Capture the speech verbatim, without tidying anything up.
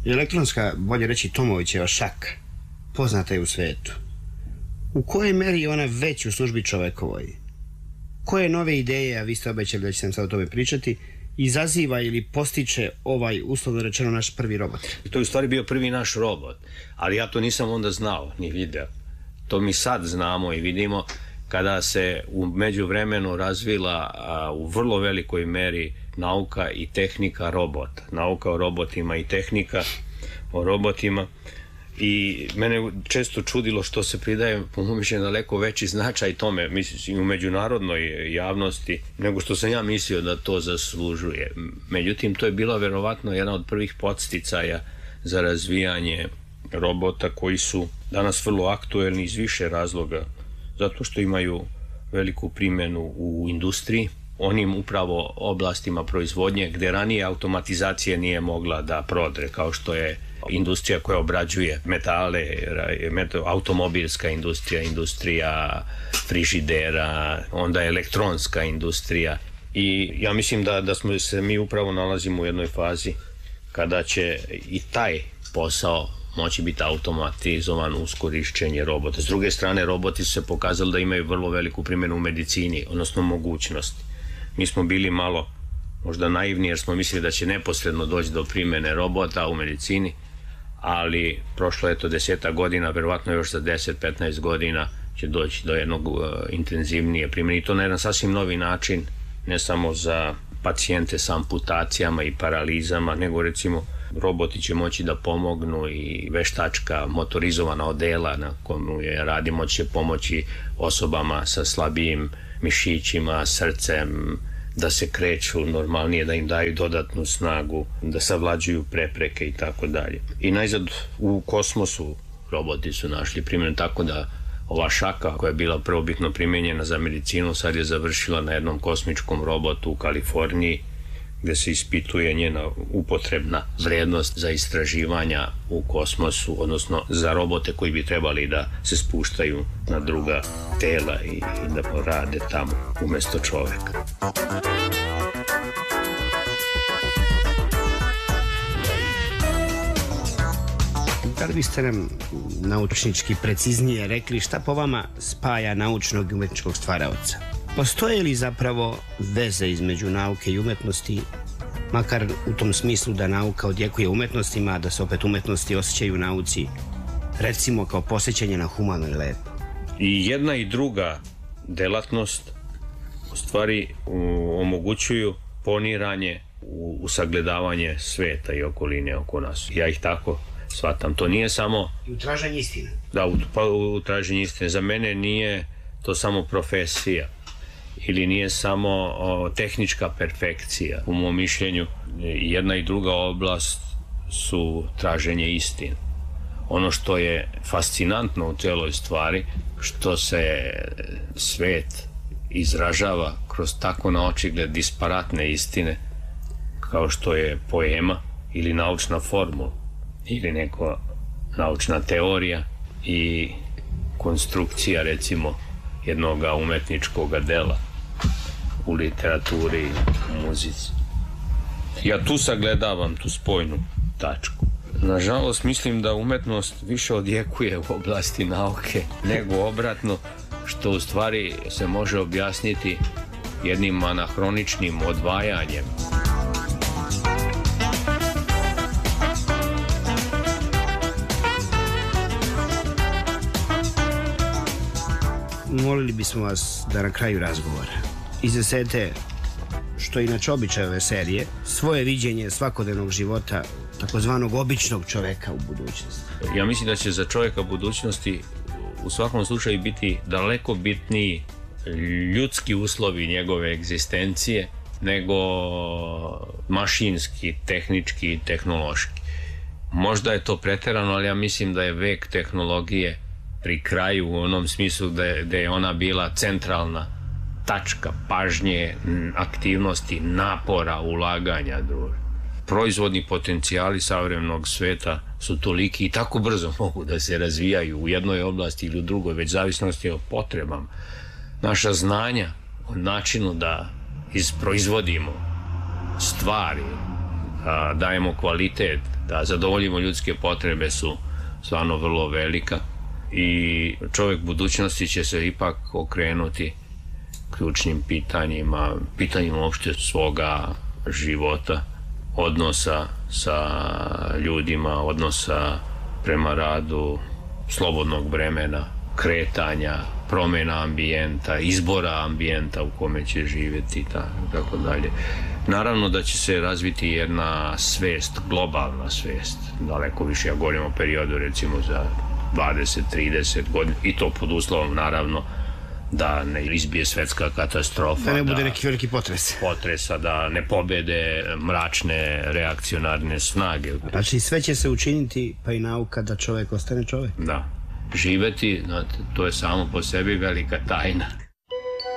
Elektronska, bolje reći Tomovićeva šaka, poznata je u svetu. U kojoj meri je ona već u službi čovekovoj? Koje nove ideje, a vi ste obećali da ćete nam sad o tome pričati, izaziva ili postiče ovaj, uslovno rečeno, naš prvi robot? To je u stvari bio prvi naš robot, ali ja to nisam onda znao, ni video. To mi sad znamo i vidimo kada se u međuvremenu razvila a, u vrlo velikoj meri nauka i tehnika robota. Nauka o robotima i tehnika o robotima. I mene često čudilo što se pridaje, po mom mišljenju, daleko veći značaj tome, mislim, u međunarodnoj javnosti, nego što sam ja mislio da to zaslužuje. Međutim, to je bila verovatno jedna od prvih podsticaja za razvijanje robota koji su danas vrlo aktuelni iz više razloga, zato što imaju veliku primjenu u industriji, onim upravo oblastima proizvodnje gde ranije automatizacija nije mogla da prodre, kao što je industrija koja obrađuje metale, automobilska industrija, industrija frižidera, onda elektronska industrija. I ja mislim da, da smo se mi upravo nalazimo u jednoj fazi kada će i taj posao moći biti automatizovan uz korišćenje robota. S druge strane, roboti su se pokazali da imaju vrlo veliku primjenu u medicini, odnosno mogućnosti. Mi smo bili malo možda naivni jer smo mislili da će neposredno doći do primjene robota u medicini, ali prošlo je to deseta godina, verovatno još za deset do petnaest godina će doći do jednog uh, intenzivnije primjene i to na jedan sasvim novi način, ne samo za pacijente sa amputacijama i paralizama, nego recimo roboti će moći da pomognu i veštačka motorizovana odela na komu je radi moći će pomoći osobama sa slabijim mišićima, srcem, da se kreću normalnije, da im daju dodatnu snagu, da savlađuju prepreke i tako dalje. I najzad u kosmosu roboti su našli primjenu, tako da ova šaka koja je bila prvobitno primjenjena za medicinu sad je završila na jednom kosmičkom robotu u Kaliforniji gde se ispituje njena upotrebna vrednost za istraživanja u kosmosu, odnosno za robote koji bi trebali da se spuštaju na druga tela i, i da rade tamo umesto čoveka. Da li biste nam naučnički preciznije rekli šta po vama spaja naučnog i umetničkog stvaraoca? Postoje li zapravo veze između nauke i umetnosti, makar u tom smislu da nauka odjekuje umetnostima, a da se opet umetnosti osjećaju u nauci, recimo kao posjećanje na humano i lepo? I jedna i druga delatnost u stvari u, omogućuju poniranje u, u sagledavanje sveta i okoline oko nas. Ja ih tako shvatam. To nije samo... I u traženju istine. Da, u, pa, u traženju istine. Za mene nije to samo profesija ili nije samo o, tehnička perfekcija. U mom mišljenju jedna i druga oblast su traženje istine. Ono što je fascinantno u celoj stvari, što se svet izražava kroz tako na očigled disparatne istine kao što je poema ili naučna formula ili neka naučna teorija i konstrukcija recimo jednog umetničkog dela u literaturi i u muzici. Ja tu sagledavam tu spojnu tačku. Nažalost, mislim da umetnost više odjekuje u oblasti nauke nego obratno, što u stvari se može objasniti jednim anahroničnim odvajanjem. Molili bismo vas da na kraju razgovora iznesete, što je inače običaj ove serije, svoje viđenje svakodnevnog života takozvanog običnog čoveka u budućnosti. Ja mislim da će za čovjeka budućnosti u svakom slučaju biti daleko bitniji ljudski uslovi njegove egzistencije nego mašinski, tehnički i tehnološki. Možda je to preterano, ali ja mislim da je vek tehnologije pri kraju u onom smislu da je, da je ona bila centralna tačka pažnje, aktivnosti, napora, ulaganja društva. Proizvodni potencijali savremenog sveta su toliki i tako brzo mogu da se razvijaju u jednoj oblasti ili u drugoj, već zavisnosti o potrebama. Naša znanja o načinu da isproizvodimo stvari, a, dajemo kvalitet da zadovoljimo ljudske potrebe su stvarno vrlo velika i čovjek budućnosti će se ipak okrenuti ključnim pitanjima, pitanjima uopšte svoga života, odnosa sa ljudima, odnosa prema radu, slobodnog vremena, kretanja, promjena ambijenta, izbora ambijenta u kome će živjeti i tako dalje. Naravno da će se razviti jedna svest, globalna svest, daleko više, ja govorim o periodu recimo za dvadeset trideset godina i to pod uslovom naravno da ne izbije svetska katastrofa, da ne bude neki veliki potres. Potresa, da ne pobede mračne reakcionarne snage. Znači sve će se učiniti, pa i nauka, da čovjek ostane čovjek. Da. Živeti, znate, to je samo po sebi velika tajna.